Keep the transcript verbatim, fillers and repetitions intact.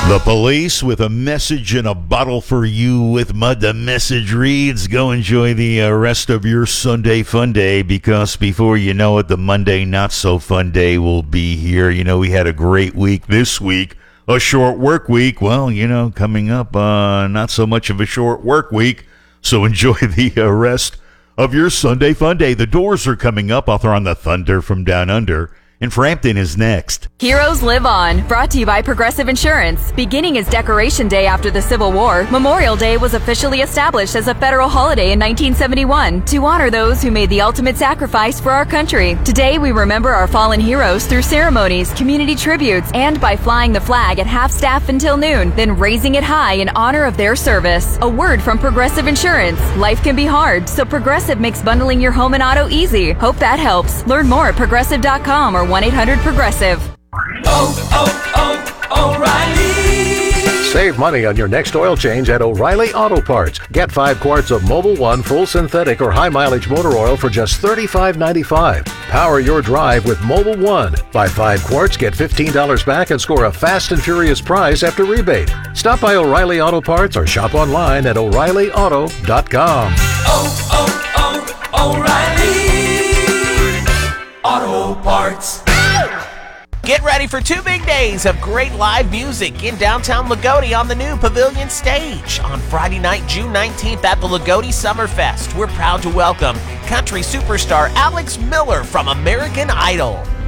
The Police with a message in a bottle for you with Mud. The message reads, go enjoy the uh, rest of your Sunday fun day, because before you know it, the Monday not so fun day will be here. You know, we had a great week this week, a short work week. Well, you know, coming up, uh, not so much of a short work week, so enjoy the uh, rest of your Sunday fun day. The Doors are coming up. I'll throw on the Thunder from Down Under. And Frampton is next. Heroes Live On, brought to you by Progressive Insurance. Beginning as Decoration Day after the Civil War, Memorial Day was officially established as a federal holiday in nineteen seventy-one to honor those who made the ultimate sacrifice for our country. Today, we remember our fallen heroes through ceremonies, community tributes, and by flying the flag at half-staff until noon, then raising it high in honor of their service. A word from Progressive Insurance. Life can be hard, so Progressive makes bundling your home and auto easy. Hope that helps. Learn more at progressive dot com or one eight hundred progressive. Oh, oh, oh, O'Reilly! Save money on your next oil change at O'Reilly Auto Parts. Get five quarts of Mobil one full synthetic or high mileage motor oil for just thirty-five ninety-five. Power your drive with Mobil one. Buy five quarts, get fifteen dollars back, and score a fast and furious prize after rebate. Stop by O'Reilly Auto Parts or shop online at o'reilly auto dot com. Oh, oh, oh, O'Reilly! Auto Parts. Get ready for two big days of great live music in downtown Lagodi on the new Pavilion Stage. On Friday night, June nineteenth at the Lagodi Summerfest, we're proud to welcome country superstar Alex Miller from American Idol.